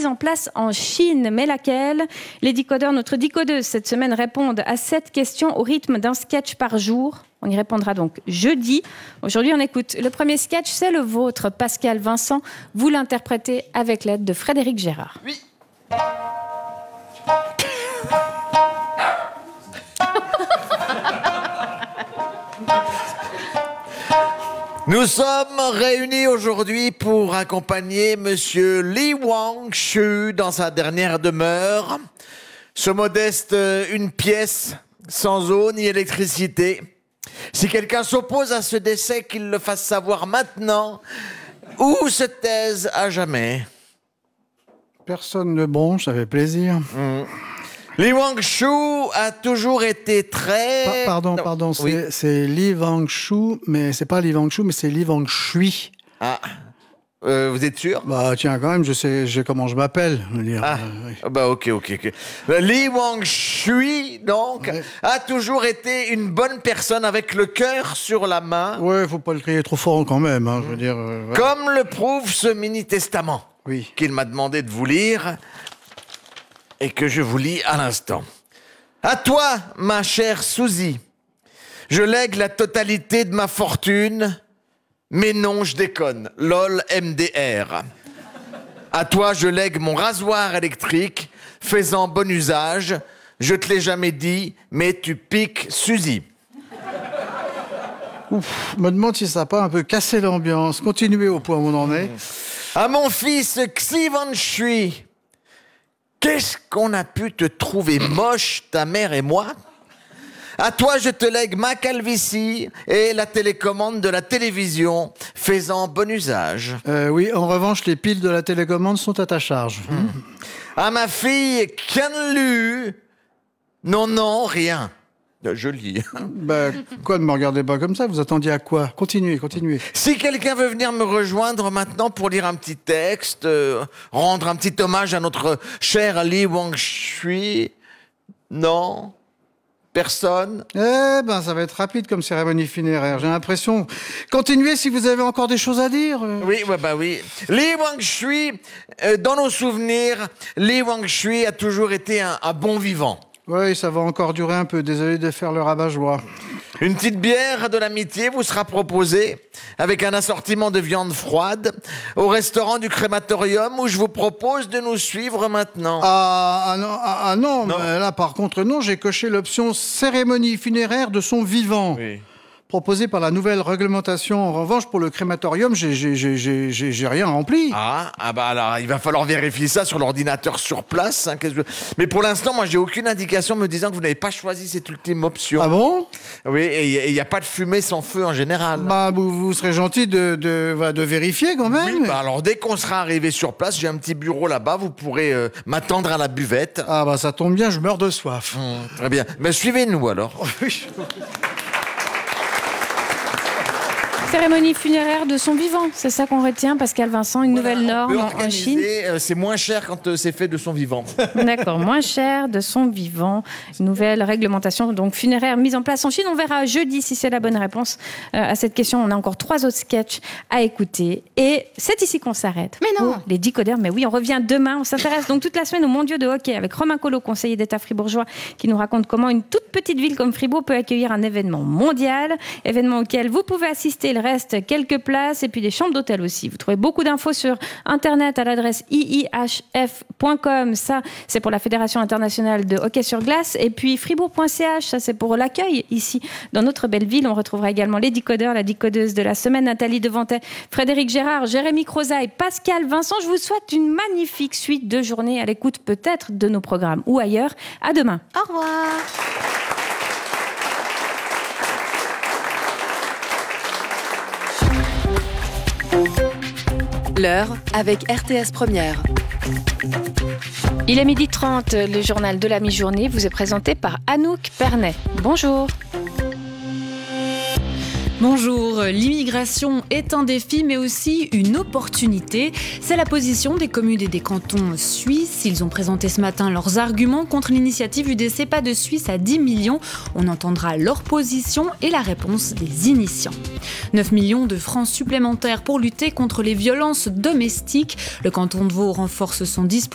mise en place en Chine. Mais laquelle ? Les décodeurs, notre décodeuse cette semaine, répondent à cette question au rythme d'un sketch par jour. On y répondra donc jeudi. Aujourd'hui, on écoute le premier sketch, c'est le vôtre, Pascal Vincent. Vous l'interprétez avec l'aide de Frédéric Gérard. Oui. Nous sommes réunis aujourd'hui pour accompagner Monsieur Lee Wang-Shu dans sa dernière demeure. Ce modeste une pièce, sans eau ni électricité. Si quelqu'un s'oppose à ce décès, qu'il le fasse savoir maintenant ou se taise à jamais. Personne ne bronche, ça fait plaisir. Lee Wang-Shu a toujours été très... Pardon, oui. c'est Lee Wang-Shu, mais c'est pas Lee Wang-Shu, mais c'est Lee Wang-Shui. Ah, vous êtes sûr ? Bah tiens, quand même, je sais comment je m'appelle. Oui. Bah ok. Lee Wang-Shui, donc, ouais, a toujours été une bonne personne avec le cœur sur la main. Ouais, faut pas le crier trop fort quand même, hein, je veux dire... ouais. Comme le prouve ce mini-testament qu'il m'a demandé de vous lire et que je vous lis à l'instant. À toi, ma chère Suzy, je lègue la totalité de ma fortune, mais non, je déconne, lol MDR. À toi, je lègue mon rasoir électrique, fais-en bon usage, je te l'ai jamais dit, mais tu piques Suzy. Ouf, me demande si ça n'a pas un peu cassé l'ambiance. Continuez au point où on en est. À mon fils Xivan Shui, qu'est-ce qu'on a pu te trouver moche, ta mère et moi ? À toi, je te lègue ma calvitie et la télécommande de la télévision. Fais-en bon usage. Oui, en revanche, les piles de la télécommande sont à ta charge. À ma fille Ken-Lu, non, rien. Je lis. Bah, quoi, ne me regardez pas comme ça, vous attendiez à quoi ? Continuez. Si quelqu'un veut venir me rejoindre maintenant pour lire un petit texte, rendre un petit hommage à notre cher Lee Wang-Shui, non ? Personne ? Eh ben, ça va être rapide comme cérémonie funéraire, j'ai l'impression. Continuez si vous avez encore des choses à dire. Oui. Lee Wang-Shui, dans nos souvenirs, Lee Wang-Shui a toujours été un bon vivant. Oui, ça va encore durer un peu, désolé de faire le rabat-joie. Une petite bière de l'amitié vous sera proposée avec un assortiment de viande froide au restaurant du crématorium où je vous propose de nous suivre maintenant. Non. Mais là par contre non, j'ai coché l'option cérémonie funéraire de son vivant. Oui. Proposée par la nouvelle réglementation. En revanche, pour le crématorium, j'ai rien rempli. Ah bah alors, il va falloir vérifier ça sur l'ordinateur sur place. Hein, mais pour l'instant, moi, j'ai aucune indication me disant que vous n'avez pas choisi cette ultime option. Ah bon ? Oui, et il n'y a pas de fumée sans feu en général. Bah, vous serez gentil de vérifier quand même. Oui, bah alors dès qu'on sera arrivé sur place, j'ai un petit bureau là-bas, vous pourrez m'attendre à la buvette. Ah bah ça tombe bien, je meurs de soif. Très bien. Mais suivez-nous alors. Cérémonie funéraire de son vivant, c'est ça qu'on retient, Pascal Vincent, une nouvelle norme en Chine. C'est moins cher quand c'est fait de son vivant. D'accord, moins cher de son vivant. Une nouvelle réglementation donc funéraire mise en place en Chine. On verra jeudi si c'est la bonne réponse à cette question. On a encore 3 autres sketchs à écouter. Et c'est ici qu'on s'arrête. Mais non, les décodeurs, mais oui, on revient demain. On s'intéresse donc toute la semaine aux mondiaux de hockey avec Romain Collot, conseiller d'État fribourgeois, qui nous raconte comment une toute petite ville comme Fribourg peut accueillir un événement mondial. Événement auquel vous pouvez assister. Il reste quelques places et puis des chambres d'hôtel aussi. Vous trouvez beaucoup d'infos sur Internet à l'adresse iihf.com. Ça, c'est pour la Fédération internationale de hockey sur glace. Et puis fribourg.ch, ça, c'est pour l'accueil ici dans notre belle ville. On retrouvera également les décodeurs, la décodeuse de la semaine, Nathalie Devantet, Frédéric Gérard, Jérémy Crozaille, Pascal Vincent. Je vous souhaite une magnifique suite de journée à l'écoute peut-être de nos programmes ou ailleurs. À demain. Au revoir. L'heure avec RTS Première. Il est 12h30, le journal de la mi-journée vous est présenté par Anouk Pernet. Bonjour. Bonjour, l'immigration est un défi mais aussi une opportunité. C'est la position des communes et des cantons suisses. Ils ont présenté ce matin leurs arguments contre l'initiative UDC Pas de Suisse à 10 millions. On entendra leur position et la réponse des initiants. 9 millions de francs supplémentaires pour lutter contre les violences domestiques. Le canton de Vaud renforce son dispositif